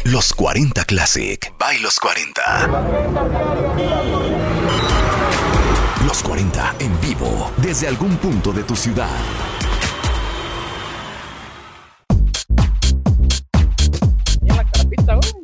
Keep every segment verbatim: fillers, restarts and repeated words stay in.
Los cuarenta Classic by Los cuarenta. Los cuarenta en vivo desde algún punto de tu ciudad. En la carpita, güey.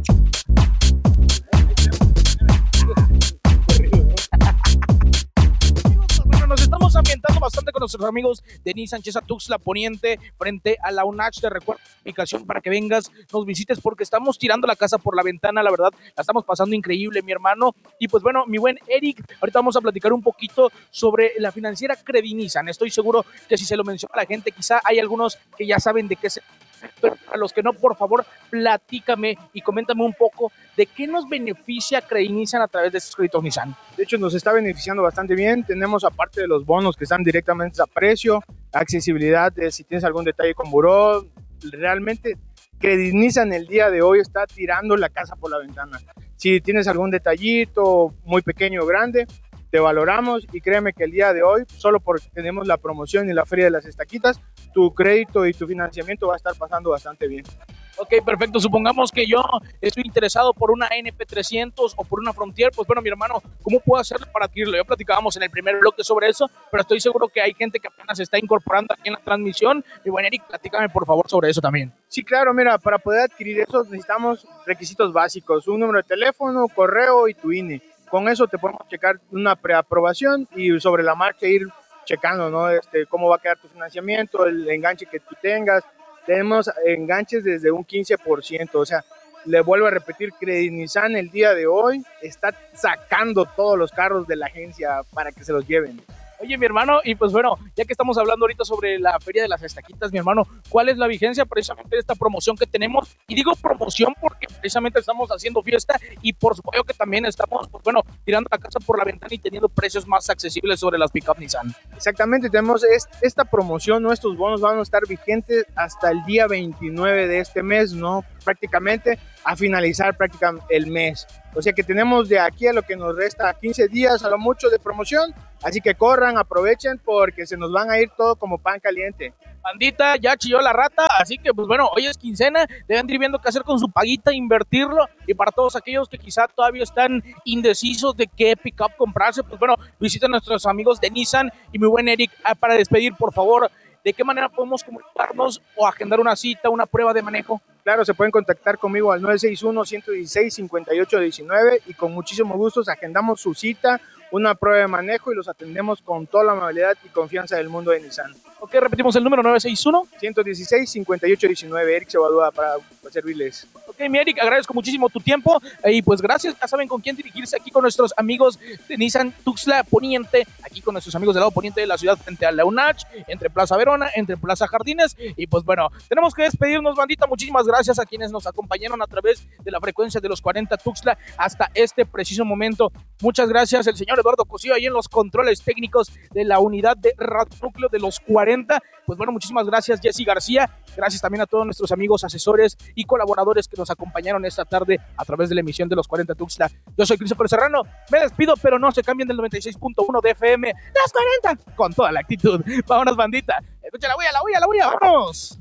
Bueno, nos estamos ambientando bastante con nuestros amigos de Nissan Chesa Tuxtla Poniente frente a la UNACH. Te recuerdo la ubicación para que vengas, nos visites, porque estamos tirando la casa por la ventana. La verdad, la estamos pasando increíble, mi hermano. Y pues bueno, mi buen Eric, ahorita vamos a platicar un poquito sobre la financiera Credit Nissan. Estoy seguro que si se lo menciona a la gente, quizá hay algunos que ya saben de qué se... Pero a los que no, por favor, platícame y coméntame un poco de qué nos beneficia Credit Nissan a través de estos créditos Nissan. De hecho, nos está beneficiando bastante bien. Tenemos, aparte de los bonos que están directamente a precio, accesibilidad, de si tienes algún detalle con buró, realmente Credit Nissan el día de hoy está tirando la casa por la ventana. Si tienes algún detallito muy pequeño o grande, te valoramos, y créeme que el día de hoy, solo porque tenemos la promoción y la feria de las estaquitas, tu crédito y tu financiamiento va a estar pasando bastante bien. Ok, perfecto. Supongamos que yo estoy interesado por una N P trescientos o por una Frontier. Pues bueno, mi hermano, ¿cómo puedo hacerlo para adquirirlo? Ya platicábamos en el primer bloque sobre eso, pero estoy seguro que hay gente que apenas se está incorporando aquí en la transmisión. Y bueno, Eric, platícame por favor sobre eso también. Sí, claro, mira, para poder adquirir eso necesitamos requisitos básicos: un número de teléfono, correo y tu I N E. Con eso te podemos checar una preaprobación y sobre la marcha ir checando, ¿no? Este, cómo va a quedar tu financiamiento, el enganche que tú tengas. Tenemos enganches desde un quince por ciento, o sea, le vuelvo a repetir, Credit Nissan el día de hoy está sacando todos los carros de la agencia para que se los lleven. Oye, mi hermano, y pues bueno, ya que estamos hablando ahorita sobre la Feria de las Estaquitas, mi hermano, ¿cuál es la vigencia precisamente de esta promoción que tenemos? Y digo promoción porque precisamente estamos haciendo fiesta y por supuesto que también estamos, pues bueno, tirando la casa por la ventana y teniendo precios más accesibles sobre las pick-up Nissan. Exactamente, tenemos esta promoción, nuestros bonos van a estar vigentes hasta el día veintinueve de este mes, ¿no? Prácticamente a finalizar prácticamente el mes. O sea que tenemos de aquí a lo que nos resta quince días a lo mucho de promoción, así que corran, aprovechen porque se nos van a ir todo como pan caliente. Bandita, ya chilló la rata, así que pues bueno, hoy es quincena, deben ir viendo qué hacer con su paguita, invertirlo, y para todos aquellos que quizá todavía están indecisos de qué pick-up comprarse, pues bueno, visiten a nuestros amigos de Nissan. Y mi buen Eric, para despedir, por favor, ¿de qué manera podemos comunicarnos o agendar una cita, una prueba de manejo? Claro, se pueden contactar conmigo al nueve seis uno, uno uno seis, cinco ocho uno nueve y con muchísimo gusto agendamos su cita, una prueba de manejo y los atendemos con toda la amabilidad y confianza del mundo de Nissan. Ok, repetimos el número: nueve seis uno, uno uno seis, cinco ocho uno nueve. Eric Cebadúa para servirles. Ok, mi Eric, agradezco muchísimo tu tiempo y pues gracias. Ya saben con quién dirigirse aquí con nuestros amigos de Nissan Tuxtla Poniente, aquí con nuestros amigos del lado poniente de la ciudad frente a la UNACH, entre Plaza Verona, entre Plaza Jardines. Y pues bueno, tenemos que despedirnos, bandita. Muchísimas gracias a quienes nos acompañaron a través de la frecuencia de los cuarenta Tuxtla hasta este preciso momento. Muchas gracias, el señor Eduardo Cosío ahí en los controles técnicos de la unidad de Radio Núcleo de los cuarenta. Pues bueno, muchísimas gracias, Jessy García. Gracias también a todos nuestros amigos, asesores y colaboradores que nos acompañaron esta tarde a través de la emisión de los cuarenta Tuxtla. Yo soy Christopher Serrano, me despido, pero no se cambien del noventa y seis punto uno de F M, las cuarenta, con toda la actitud. Vámonos, bandita. Escucha la huella, la huella, la huella, vámonos.